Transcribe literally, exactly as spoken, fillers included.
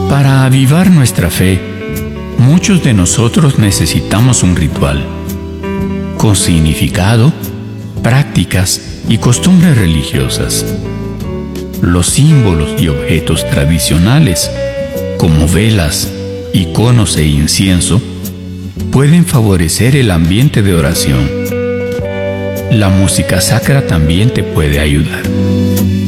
Para avivar nuestra fe, muchos de nosotros necesitamos un ritual, con significado, prácticas y costumbres religiosas. Los símbolos y objetos tradicionales, como velas, iconos e incienso, pueden favorecer el ambiente de oración. La música sacra también te puede ayudar.